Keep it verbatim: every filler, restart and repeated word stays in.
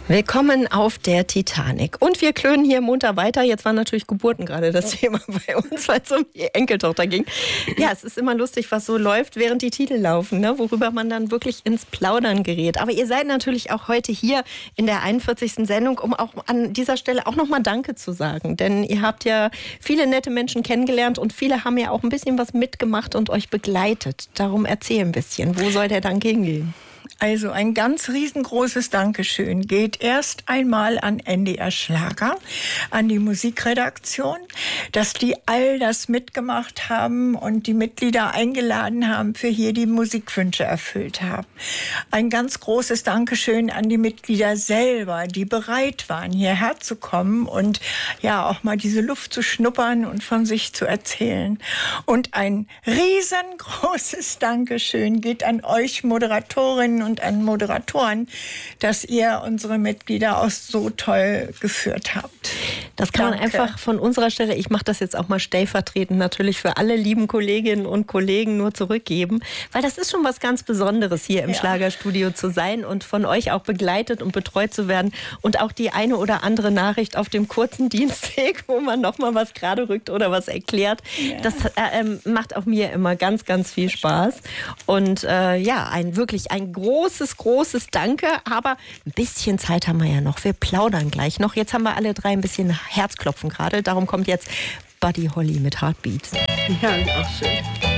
Willkommen auf der Titanic. Und wir klönen hier munter weiter. Jetzt war natürlich Geburten gerade das Thema bei uns, weil es um die Enkeltochter ging. Ja, es ist immer lustig, was so läuft, während die Titel laufen, ne? Worüber man dann wirklich ins Plaudern gerät. Aber ihr seid natürlich auch heute hier in der einundvierzigsten Sendung, um auch an dieser Stelle auch nochmal Danke zu sagen. Denn ihr habt ja viele nette Menschen kennengelernt und viele haben ja auch ein bisschen was mitgemacht und euch begleitet. Darum erzähl ein bisschen. Wo soll der Dank hingehen? Also ein ganz riesengroßes Dankeschön geht erst einmal an N D R Schlager, an die Musikredaktion, dass die all das mitgemacht haben und die Mitglieder eingeladen haben, für hier die Musikwünsche erfüllt haben. Ein ganz großes Dankeschön an die Mitglieder selber, die bereit waren, hierher zu kommen und ja auch mal diese Luft zu schnuppern und von sich zu erzählen. Und ein riesengroßes Dankeschön geht an euch Moderatorinnen und und an Moderatoren, dass ihr unsere Mitglieder auch so toll geführt habt. Das kann Danke. man einfach von unserer Stelle, ich mache das jetzt auch mal stellvertretend natürlich für alle lieben Kolleginnen und Kollegen nur zurückgeben, weil das ist schon was ganz Besonderes, hier im ja. Schlagerstudio zu sein und von euch auch begleitet und betreut zu werden und auch die eine oder andere Nachricht auf dem kurzen Dienstweg, wo man noch mal was gerade rückt oder was erklärt. Ja. Das äh, macht auch mir immer ganz, ganz viel Spaß und äh, ja, ein wirklich ein großes Großes, großes Danke, aber ein bisschen Zeit haben wir ja noch. Wir plaudern gleich noch. Jetzt haben wir alle drei ein bisschen Herzklopfen gerade. Darum kommt jetzt Buddy Holly mit Heartbeat. Ja, auch schön.